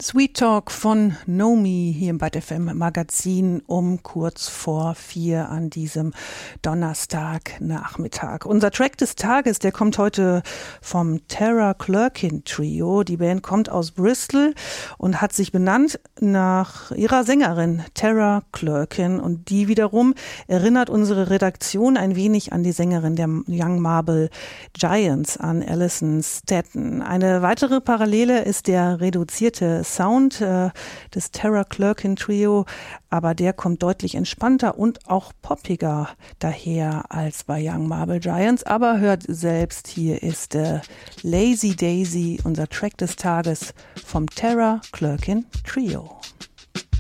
Sweet Talk von Nomi hier im Byte FM Magazin um kurz vor 4 an diesem Donnerstagnachmittag. Unser Track des Tages, der kommt heute vom Tara Clerkin Trio. Die Band kommt aus Bristol und hat sich benannt nach ihrer Sängerin Tara Clerkin, und die wiederum erinnert unsere Redaktion ein wenig an die Sängerin der Young Marble Giants, an Alison Staton. Eine weitere Parallele ist der reduzierte Sound des Tara Clerkin Trio, aber der kommt deutlich entspannter und auch poppiger daher als bei Young Marble Giants. Aber hört selbst, hier ist Lazy Daisy, unser Track des Tages vom Tara Clerkin Trio.